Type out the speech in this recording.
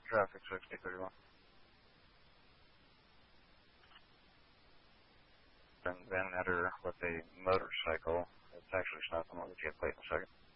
Traffic 6031. And then enter with a motorcycle. It's actually stopping. I'll get you a plate in a second.